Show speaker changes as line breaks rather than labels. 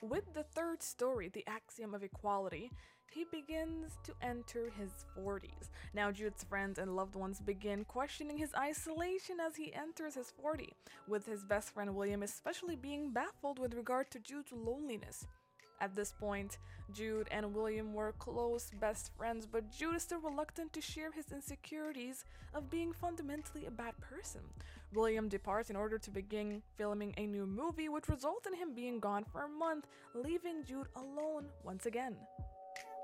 With the third story, the axiom of equality, he begins to enter his 40s. Now, Jude's friends and loved ones begin questioning his isolation as he enters his 40, with his best friend William especially being baffled with regard to Jude's loneliness. At this point, Jude and William were close best friends, but Jude is still reluctant to share his insecurities of being fundamentally a bad person. William departs in order to begin filming a new movie, which results in him being gone for a month, leaving Jude alone once again.